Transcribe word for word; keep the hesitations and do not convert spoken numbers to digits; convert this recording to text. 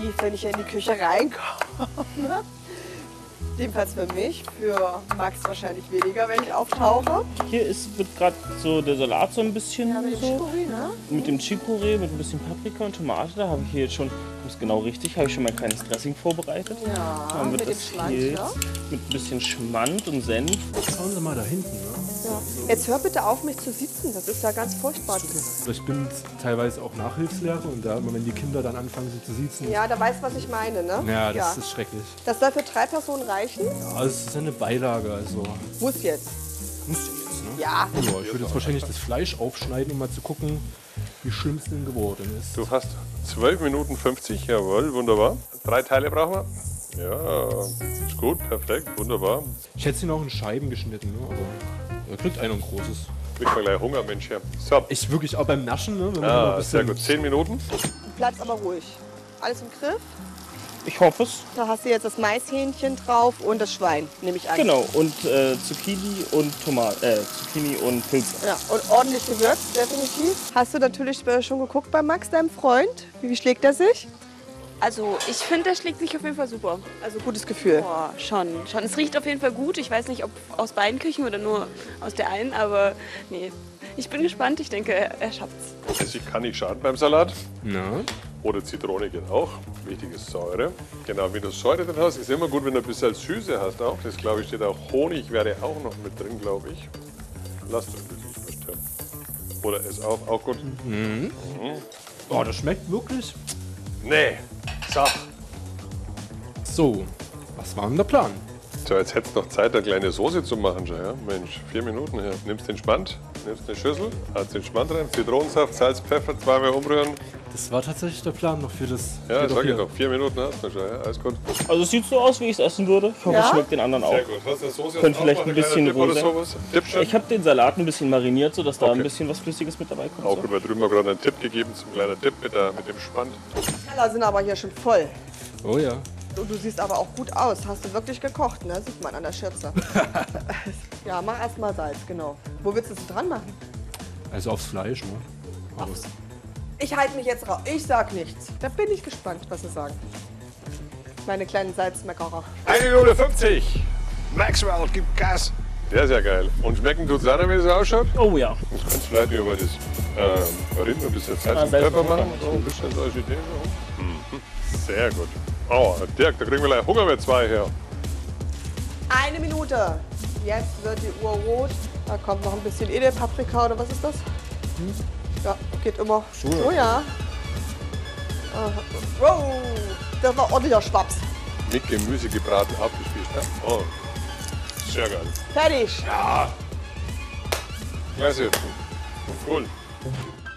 tief, wenn ich in die Küche reinkomme. Jedenfalls für mich, für Max wahrscheinlich weniger, wenn ich auftauche. Hier ist, wird gerade so der Salat so ein bisschen Ja, mit dem so. Chicorée, ne? Mit dem Chicorée, mit ein bisschen Paprika und Tomate. Da habe ich hier jetzt schon, das ist genau richtig, habe ich schon mein kleines Dressing vorbereitet. Ja, Dann wird mit dem das Schmand, hier ja. mit ein bisschen Schmand und Senf. Schauen Sie mal da hinten. Ne? Ja. Jetzt hör bitte auf, mich zu sitzen. Das ist ja ganz furchtbar. Ich bin teilweise auch Nachhilfslehrer und da, immer wenn die Kinder dann anfangen, sich zu siezen. Ja, da weißt du, was ich meine, ne? Ja, das ja. ist schrecklich. Das soll für drei Personen reichen? Ja, es ist eine Beilage, also Muss jetzt. muss jetzt, ne? Ja. Ja, ich würde jetzt wahrscheinlich das Fleisch aufschneiden, um mal zu gucken, wie schlimm es denn geworden ist. Du hast zwölf Minuten fünfzig, jawohl, wunderbar. Drei Teile brauchen wir. Ja, ist gut, perfekt, wunderbar. Ich hätte sie noch in Scheiben geschnitten, ne? Aber er kriegt einer ein großes. Kriegt man gleich Hunger, Mensch. Ja. So, Ich wirklich auch beim Naschen, ne? Wenn man mal ah, ein sehr bisschen- gut. Zehn Minuten. Bleib's aber ruhig. Alles im Griff? Ich hoffe es. Da hast du jetzt das Maishähnchen drauf und das Schwein, nehme ich an. Genau, und äh, Zucchini und Tomat, äh, Zucchini und Pilze. Ja, und ordentlich gewürzt, definitiv. Hast du natürlich äh, schon geguckt bei Max, deinem Freund? Wie, wie schlägt er sich? Also ich finde, der schlägt sich auf jeden Fall super. Also gutes Gefühl. Boah, schon, schon. Es riecht auf jeden Fall gut. Ich weiß nicht, ob aus beiden Küchen oder nur aus der einen, aber nee. Ich bin gespannt. Ich denke, er, er schafft's. Essig kann nicht schaden beim Salat. Na? Oder Zitrone geht auch. Wichtig ist Säure. Genau, wenn du Säure drin hast, ist immer gut, wenn du ein bisschen Süße hast auch. Das glaube ich steht auch. Honig wäre auch noch mit drin, glaube ich. Lass du ein bisschen verstehen. Oder ist auch, auch gut. Oh, das schmeckt wirklich. Nee, sag. So, was war denn der Plan? So, jetzt hättest du noch Zeit, eine kleine Soße zu machen schon, ja? Mensch, vier Minuten her. Nimmst den Spand, nimmst eine Schüssel, hast den Spand rein, Zitronensaft, Salz, Pfeffer, zweimal umrühren. Das war tatsächlich der Plan noch für das. Ja, für sag ich hier. doch, vier Minuten hast du schon, ja? Alles gut. Also es sieht so aus, wie ich es essen würde. Ich hoffe, Ja? es schmeckt den anderen auch. Sehr gut. Hast du eine Soße? Könnte auch vielleicht noch ein kleiner bisschen Dip oder roh sein. sowas? Dipchen? Ich habe den Salat ein bisschen mariniert, sodass da Okay. ein bisschen was Flüssiges mit dabei kommt. Auch So. gut, weil drüben haben wir gerade einen Tipp gegeben, zum kleinen Tipp mit, der, mit dem Spand. Die Teller sind aber hier schon voll. Oh ja. Und du siehst aber auch gut aus. Hast du wirklich gekocht, ne? Sieht man an der Schürze. Ja, mach erst mal Salz, genau. Wo willst du es dran machen? Also aufs Fleisch, ne? Aber es- Ich halte mich jetzt raus. Ich sag nichts. Da bin ich gespannt, was sie sagen. Meine kleinen Salzmeckerer. eine Minute fünfzig. Maxwell, gib Gas. Sehr, sehr geil. Und schmecken tut's auch noch, wie es ausschaut? Oh ja. Das kannst du vielleicht über das ähm, Rind ein bisschen Salz Ah, und Salz Pfeffer und Pfeffer. machen. So ein bisschen so als Idee. So. Mhm. Sehr gut. Oh, Dirk, da kriegen wir gleich Hunger mit zwei her. Eine Minute. Jetzt wird die Uhr rot. Da kommt noch ein bisschen Edelpaprika oder was ist das? Ja, geht immer. Oh ja. Aha. Wow, das war ordentlicher Schwaps. Mit Gemüse gebraten, abgespielt. Ja? Oh, sehr geil. Fertig. Klasse. Cool.